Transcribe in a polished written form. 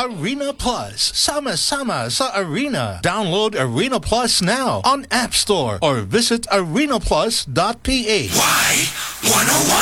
Arena Plus. Sama-sama sa Arena. Download Arena Plus now on App Store or visit arenaplus.ph. Y101.